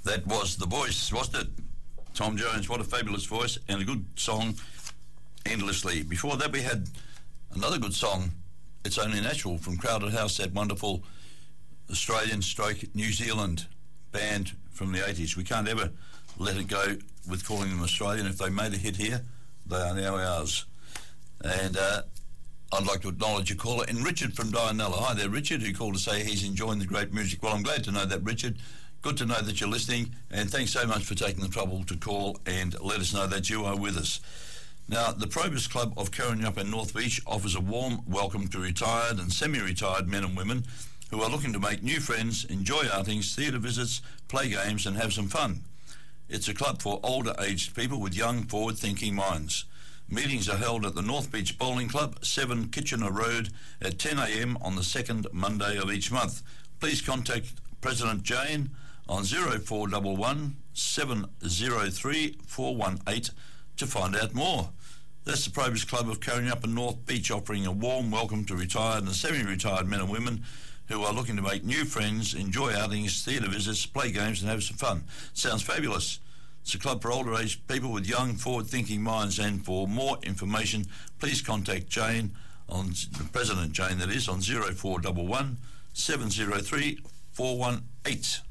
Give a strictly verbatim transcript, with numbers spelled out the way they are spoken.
That was The Voice, wasn't it? Tom Jones, what a fabulous voice, and a good song, Endlessly. Before that, we had another good song, It's Only Natural, from Crowded House, that wonderful Australian stroke New Zealand band from the eighties. We can't ever let it go with calling them Australian. If they made a hit here, they are now ours. And uh, I'd like to acknowledge a caller, and Richard from Dianella. Hi there, Richard, who called to say he's enjoying the great music. Well, I'm glad to know that, Richard. Good to know that you're listening, and thanks so much for taking the trouble to call and let us know that you are with us. Now, the Probus Club of Karrinyup and North Beach offers a warm welcome to retired and semi-retired men and women who are looking to make new friends, enjoy outings, theatre visits, play games and have some fun. It's a club for older-aged people with young, forward-thinking minds. Meetings are held at the North Beach Bowling Club, seven Kitchener Road, at ten a m on the second Monday of each month. Please contact President Jane on zero four one one, seven zero three, four one eight to find out more. That's the Probus Club of Karrinyup and North Beach, offering a warm welcome to retired and semi-retired men and women who are looking to make new friends, enjoy outings, theatre visits, play games and have some fun. Sounds fabulous. It's a club for older aged people with young, forward-thinking minds, and for more information, please contact Jane, on President Jane that is, on zero four one one, seven zero three, four one eight.